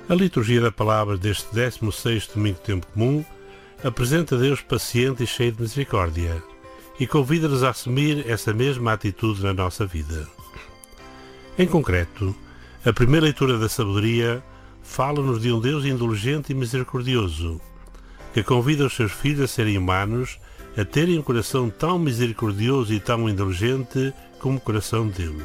A liturgia da palavra deste 16º domingo de tempo comum apresenta Deus paciente e cheio de misericórdia e convida-nos a assumir essa mesma atitude na nossa vida. Em concreto, a primeira leitura da sabedoria fala-nos de um Deus indulgente e misericordioso, que convida os seus filhos a serem humanos, a terem um coração tão misericordioso e tão indulgente como o coração de Deus.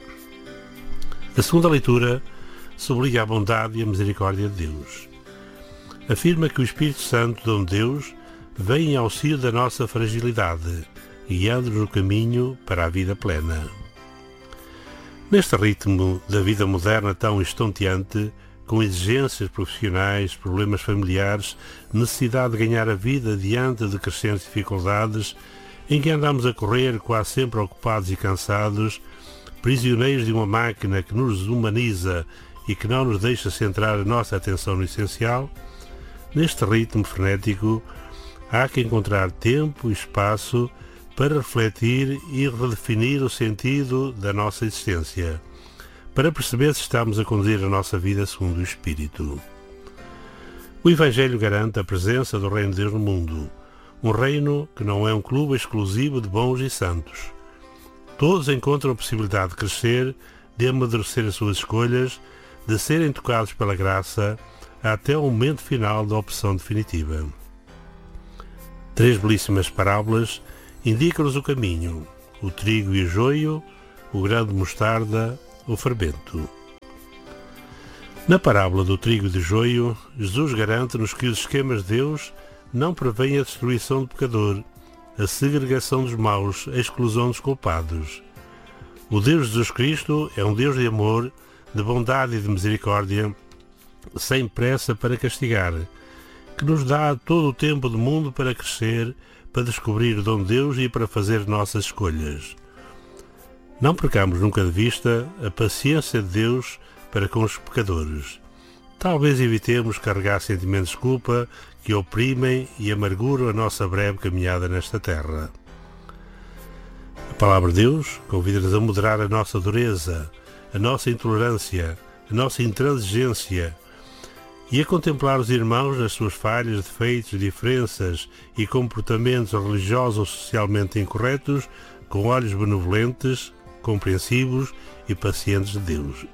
A segunda leitura sublinha a bondade e a misericórdia de Deus. Afirma que o Espírito Santo, dom de Deus, vem em auxílio da nossa fragilidade, guiando-nos no caminho para a vida plena. Neste ritmo da vida moderna tão estonteante, com exigências profissionais, problemas familiares, necessidade de ganhar a vida diante de crescentes dificuldades, em que andamos a correr quase sempre ocupados e cansados, prisioneiros de uma máquina que nos humaniza e que não nos deixa centrar a nossa atenção no essencial, neste ritmo frenético há que encontrar tempo e espaço para refletir e redefinir o sentido da nossa existência, para perceber se estamos a conduzir a nossa vida segundo o Espírito. O Evangelho garante a presença do Reino de Deus no mundo, um reino que não é um clube exclusivo de bons e santos. Todos encontram a possibilidade de crescer, de amadurecer as suas escolhas, de serem tocados pela graça, até o momento final da opção definitiva. Três belíssimas parábolas indicam-nos o caminho: o trigo e o joio, o grão de mostarda, o fermento. Na parábola do trigo e do joio, Jesus garante-nos que os esquemas de Deus não prevêem a destruição do pecador, a segregação dos maus, a exclusão dos culpados. O Deus de Jesus Cristo é um Deus de amor, de bondade e de misericórdia, sem pressa para castigar, que nos dá todo o tempo do mundo para crescer, para descobrir o dom de Deus e para fazer nossas escolhas. Não percamos nunca de vista a paciência de Deus para com os pecadores. Talvez evitemos carregar sentimentos de culpa que oprimem e amarguram a nossa breve caminhada nesta terra. A palavra de Deus convida-nos a moderar a nossa dureza, a nossa intolerância, a nossa intransigência e a contemplar os irmãos nas suas falhas, defeitos, diferenças e comportamentos religiosos ou socialmente incorretos com olhos benevolentes, compreensivos e pacientes de Deus.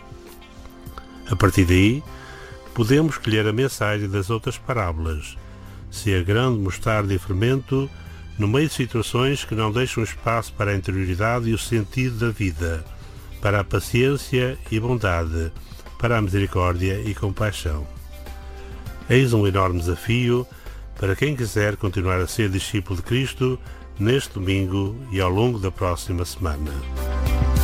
A partir daí, podemos escolher a mensagem das outras parábolas, ser grão de mostarda e fermento, no meio de situações que não deixam espaço para a interioridade e o sentido da vida, para a paciência e bondade, para a misericórdia e compaixão. Eis um enorme desafio para quem quiser continuar a ser discípulo de Cristo neste domingo e ao longo da próxima semana.